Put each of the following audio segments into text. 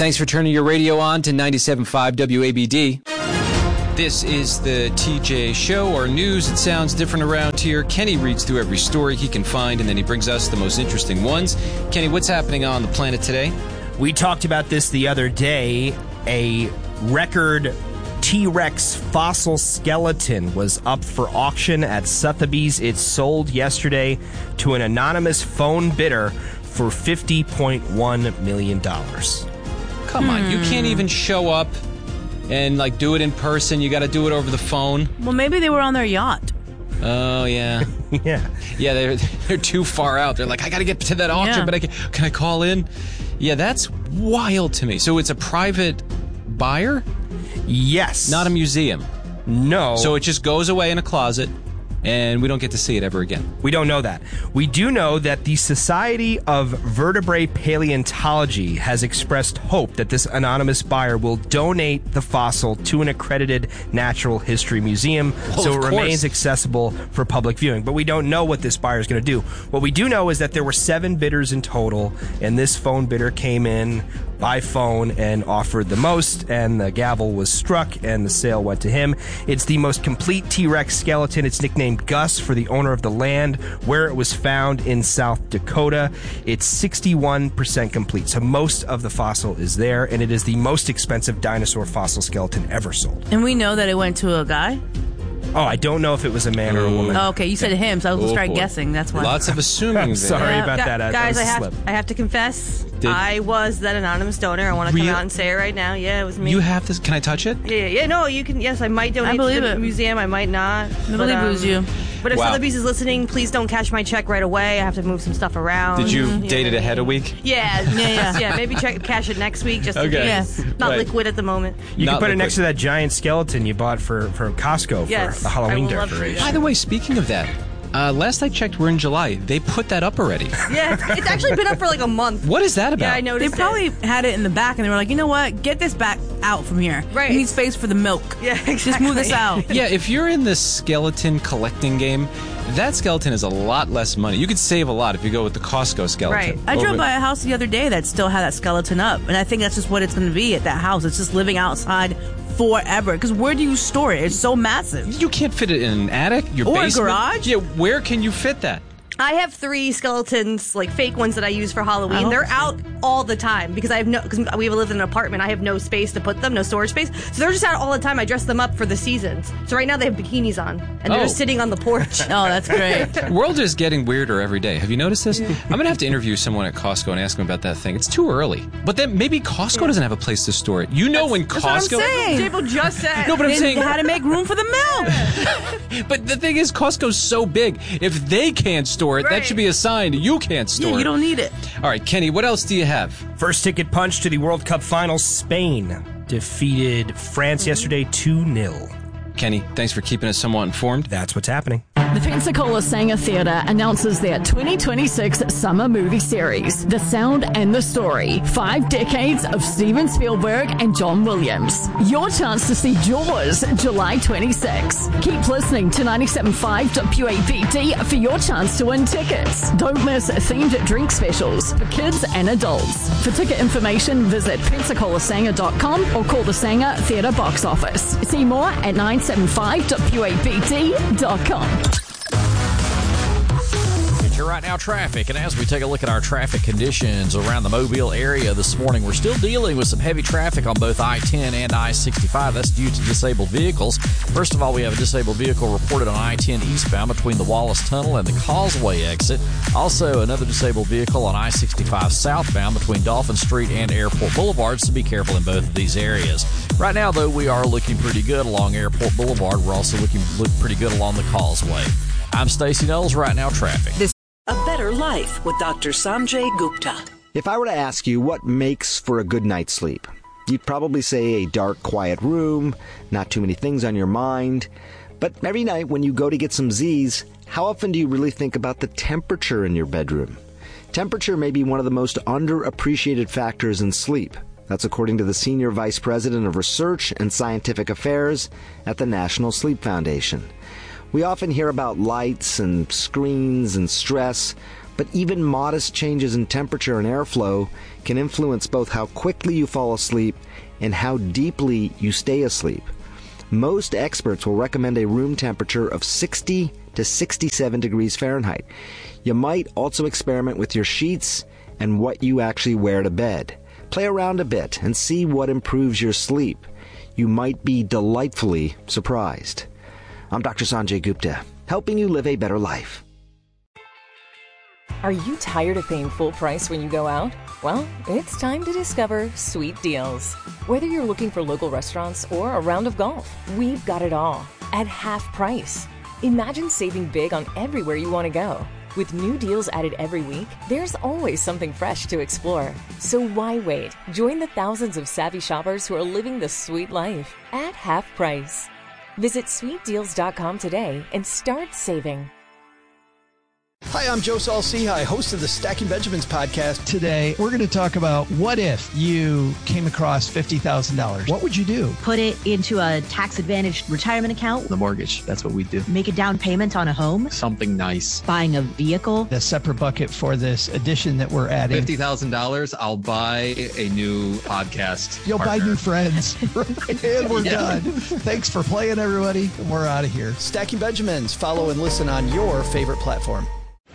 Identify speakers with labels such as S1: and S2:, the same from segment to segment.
S1: Thanks for turning your radio on to 97.5 WABD. This is the TJ Show, our news. It sounds different around here. Kenny reads through every story he can find, and then he brings us the most interesting ones. Kenny, what's happening on the planet today?
S2: We talked about this the other day. A record T-Rex fossil skeleton was up for auction at Sotheby's. It sold yesterday to an anonymous phone bidder for $50.1 million.
S1: Come on, you can't even show up and do it in person. You got to do it over the phone.
S3: Well, maybe they were on their yacht.
S1: Oh, yeah. Yeah, they're too far out. They're like, I got to get to that auction, but can I call in? Yeah, that's wild to me. So it's a private buyer?
S2: Yes.
S1: Not a museum?
S2: No.
S1: So it just goes away in a closet, and we don't get to see it ever again?
S2: We don't know that. We do know that the Society of Vertebrate Paleontology has expressed hope that this anonymous buyer will donate the fossil to an accredited natural history museum, so it remains accessible for public viewing. But we don't know what this buyer is going to do. What we do know is that there were 7 bidders in total, and this phone bidder came in by phone and offered the most, and the gavel was struck, and the sale went to him. It's the most complete T-Rex skeleton. It's nicknamed Gus for the owner of the land where it was found in South Dakota. It's 61% complete, so most of the fossil is there, and it is the most expensive dinosaur fossil skeleton ever sold.
S3: And we know that it went to a guy?
S2: Oh, I don't know if it was a man or a woman.
S3: Oh, okay, you said him, so I was going to start guessing. That's why.
S1: Lots of assuming there.
S2: Sorry about that.
S4: Guys, I have to confess, I was that anonymous donor. I want to come out and say it right now. Yeah, it was me.
S1: You have this? Can I touch it?
S4: Yeah. No, you can. Yes, I might donate to the museum. I might not.
S3: I believe it was you.
S4: But if Sotheby's is listening, please don't cash my check right away. I have to move some stuff around.
S1: Did you date it ahead a week?
S4: Yeah. Maybe cash it next week just in case. Not liquid at the moment.
S2: You can put it next to that giant skeleton you bought for Costco for the Halloween decoration.
S1: By the way, speaking of that, last I checked, we're in July. They put that up already.
S4: Yeah, it's actually been up for a month.
S1: What is that about?
S4: Yeah, I noticed.
S3: They probably had it in the back, and they were like, you know what? Get this back out from here.
S4: Right.
S3: We need space for the milk.
S4: Yeah, exactly.
S3: Just move this out.
S1: Yeah, if you're in the skeleton collecting game, that skeleton is a lot less money. You could save a lot if you go with the Costco skeleton.
S4: Right.
S3: I drove by a house the other day that still had that skeleton up, and I think that's just what it's going to be at that house. It's just living outside forever. Because where do you store it? It's so massive.
S1: You can't fit it in an attic, your basement.
S3: Or a garage?
S1: Yeah, where can you fit that?
S4: I have 3 skeletons, fake ones that I use for Halloween. They're out all the time because because we live in an apartment. I have no space to put them, no storage space. So they're just out all the time. I dress them up for the seasons. So right now they have bikinis on, and they're just sitting on the porch.
S3: Oh, that's great.
S1: The world is getting weirder every day. Have you noticed this? I'm going to have to interview someone at Costco and ask them about that thing. It's too early. But then maybe Costco doesn't have a place to store it. When Costco...
S3: That's what I'm saying.
S4: People just said.
S1: No, but I'm saying...
S3: how to make room for the milk.
S1: But the thing is, Costco's so big. If they can't store it, that should be a sign you can't store it.
S3: You don't need it.
S1: All right, Kenny, what else do you have?
S2: First ticket punch to the World Cup Finals. Spain defeated France yesterday 2-0.
S1: Kenny, thanks for keeping us somewhat informed.
S2: That's what's happening.
S5: The Pensacola Sanger Theatre announces their 2026 summer movie series, The Sound and the Story, 5 decades of Steven Spielberg and John Williams. Your chance to see Jaws, July 26. Keep listening to 97.5 WABD for your chance to win tickets. Don't miss themed drink specials for kids and adults. For ticket information, visit PensacolaSanger.com or call the Sanger Theatre box office. See more at 975WABD.com.
S6: Right now, traffic. And as we take a look at our traffic conditions around the Mobile area this morning, we're still dealing with some heavy traffic on both I-10 and I-65. That's due to disabled vehicles. First of all, we have a disabled vehicle reported on I-10 eastbound between the Wallace Tunnel and the Causeway exit. Also, another disabled vehicle on I-65 southbound between Dolphin Street and Airport Boulevard, so be careful in both of these areas. Right now, though, we are looking pretty good along Airport Boulevard. We're also looking pretty good along the Causeway. I'm Stacey Knowles. Right now, traffic.
S7: A Better Life with Dr. Sanjay Gupta.
S8: If I were to ask you what makes for a good night's sleep, you'd probably say a dark, quiet room, not too many things on your mind. But every night when you go to get some Z's, how often do you really think about the temperature in your bedroom? Temperature may be one of the most underappreciated factors in sleep. That's according to the Senior Vice President of Research and Scientific Affairs at the National Sleep Foundation. We often hear about lights and screens and stress, But even modest changes in temperature and airflow can influence both how quickly you fall asleep and how deeply you stay asleep. Most experts will recommend a room temperature of 60 to 67 degrees Fahrenheit. You might also experiment with your sheets and what you actually wear to bed. Play around a bit and see what improves your sleep. You might be delightfully surprised. I'm Dr. Sanjay Gupta, helping you live a better life.
S9: Are you tired of paying full price when you go out? Well, it's time to discover Sweet Deals. Whether you're looking for local restaurants or a round of golf, we've got it all at half price. Imagine saving big on everywhere you want to go. With new deals added every week, there's always something fresh to explore. So why wait? Join the thousands of savvy shoppers who are living the sweet life at half price. Visit sweetdeals.com today and start saving.
S10: Hi, I'm Joe Saul-Sehy, host of the Stacking Benjamins podcast. Today, we're going to talk about what if you came across $50,000. What would you do?
S11: Put it into a tax-advantaged retirement account.
S12: The mortgage, that's what we do.
S11: Make a down payment on a home.
S12: Something nice.
S11: Buying a vehicle.
S10: A separate bucket for this addition that we're adding.
S12: $50,000, I'll buy a new podcast.
S10: You'll
S12: partner.
S10: buy new friends. And we're done. Thanks for playing, everybody. And we're out of here. Stacking Benjamins. Follow and listen on your favorite platform.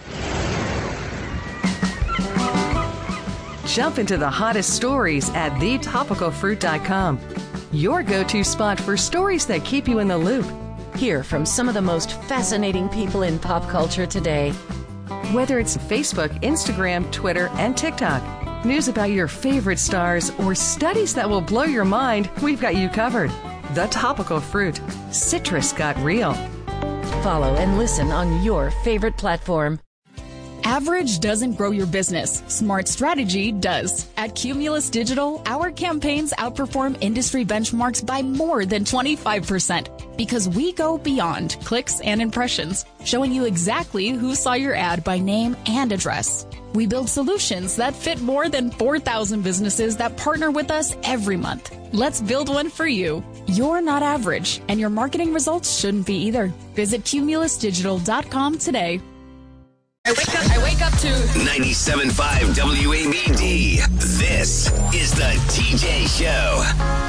S13: Jump into the hottest stories at thetopicalfruit.com. Your go-to spot for stories that keep you in the loop. Hear from some of the most fascinating people in pop culture today. Whether it's Facebook, Instagram, Twitter, and TikTok, news about your favorite stars, or studies that will blow your mind, we've got you covered. The Topical Fruit. Citrus got real.
S9: Follow and listen on your favorite platform.
S5: Average doesn't grow your business. Smart strategy does. At Cumulus Digital, our campaigns outperform industry benchmarks by more than 25% because we go beyond clicks and impressions, showing you exactly who saw your ad by name and address. We build solutions that fit more than 4,000 businesses that partner with us every month. Let's build one for you. You're not average, and your marketing results shouldn't be either. Visit cumulusdigital.com today.
S14: I wake up to 97.5 WABD. This is the TJ Show.